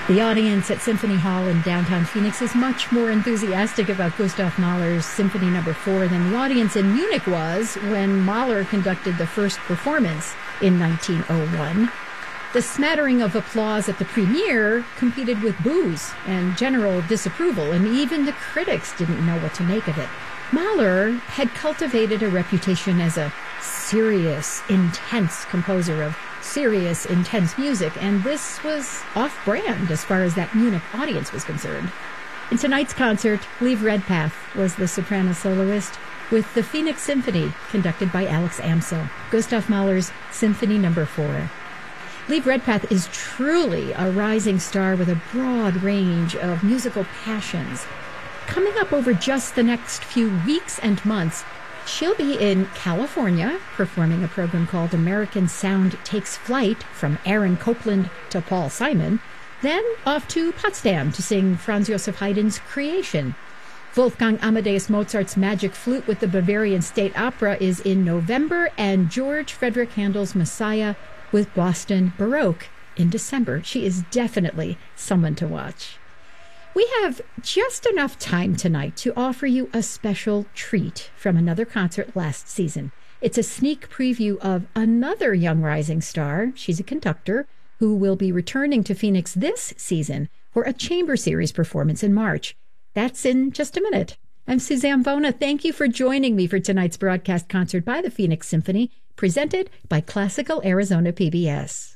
The audience at Symphony Hall in downtown Phoenix is much more enthusiastic about Gustav Mahler's Symphony No. 4 than the audience in Munich was when Mahler conducted the first performance in 1901. The smattering of applause at the premiere competed with boos and general disapproval, and even the critics didn't know what to make of it. Mahler had cultivated a reputation as a serious, intense composer of serious, intense music, and this was off-brand as far as that Munich audience was concerned. In tonight's concert, Liev Redpath was the soprano soloist with the Phoenix Symphony, conducted by Alex Amsel, Gustav Mahler's Symphony No. 4. Liev Redpath is truly a rising star with a broad range of musical passions. Coming up over just the next few weeks and months, she'll be in California performing a program called American Sound Takes Flight from Aaron Copland to Paul Simon, then off to Potsdam to sing Franz Joseph Haydn's Creation. Wolfgang Amadeus Mozart's Magic Flute with the Bavarian State Opera is in November, and George Frederick Handel's Messiah with Boston Baroque in December. She is definitely someone to watch. We have just enough time tonight to offer you a special treat from another concert last season. It's a sneak preview of another young rising star. She's a conductor who will be returning to Phoenix this season for a chamber series performance in March. That's in just a minute. I'm Suzanne Bona. Thank you for joining me for tonight's broadcast concert by the Phoenix Symphony, presented by Classical Arizona PBS.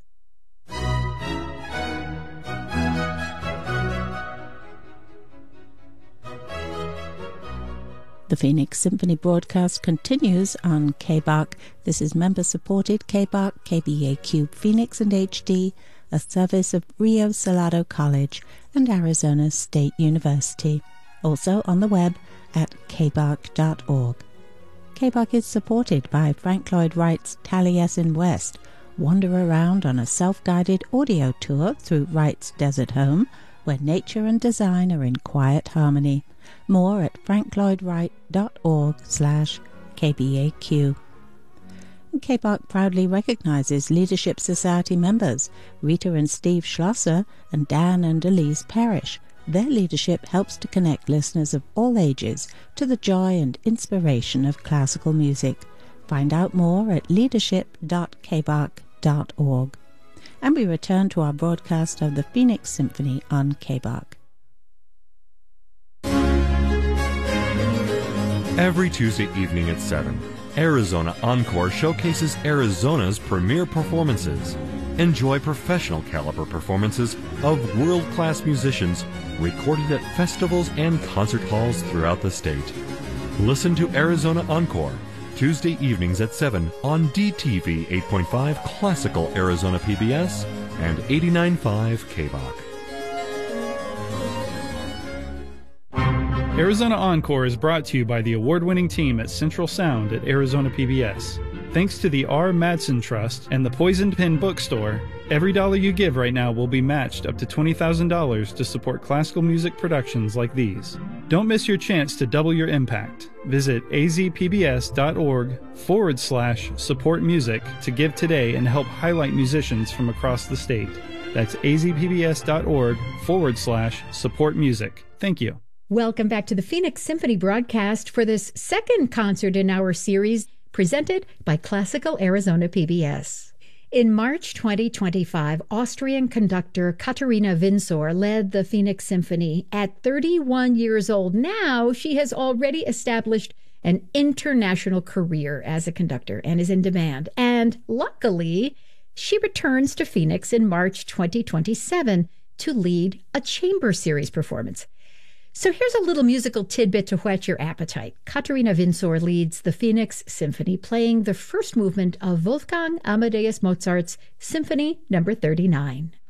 The Phoenix Symphony broadcast continues on KBAQ. This is member-supported KBAQ, KBAQ Phoenix and HD, a service of Rio Salado College and Arizona State University. Also on the web at kbaq.org. KBAQ is supported by Frank Lloyd Wright's Taliesin West. Wander around on a self-guided audio tour through Wright's desert home, where nature and design are in quiet harmony. More at franklloydwright.org/KBAQ. KBAQ proudly recognizes Leadership Society members Rita and Steve Schlosser and Dan and Elise Parrish. Their leadership helps to connect listeners of all ages to the joy and inspiration of classical music. Find out more at leadership.kbaq.org. And we return to our broadcast of the Phoenix Symphony on KBAQ. Every Tuesday evening at 7, Arizona Encore showcases Arizona's premier performances. Enjoy professional caliber performances of world-class musicians recorded at festivals and concert halls throughout the state. Listen to Arizona Encore, Tuesday evenings at 7 on DTV 8.5 Classical Arizona PBS and 89.5 KBAQ. Arizona Encore is brought to you by the award-winning team at Central Sound at Arizona PBS. Thanks to the R. Madsen Trust and the Poisoned Pen Bookstore, every dollar you give right now will be matched up to $20,000 to support classical music productions like these. Don't miss your chance to double your impact. Visit azpbs.org/support music to give today and help highlight musicians from across the state. That's azpbs.org/support music. Thank you. Welcome back to the Phoenix Symphony broadcast for this second concert in our series, presented by Classical Arizona PBS. In March 2025, Austrian conductor Katharina Winsor led the Phoenix Symphony. At 31 years old now, she has already established an international career as a conductor and is in demand. And luckily, she returns to Phoenix in March 2027 to lead a chamber series performance. So here's a little musical tidbit to whet your appetite. Katharina Winsor leads the Phoenix Symphony, playing the first movement of Wolfgang Amadeus Mozart's Symphony No. 39.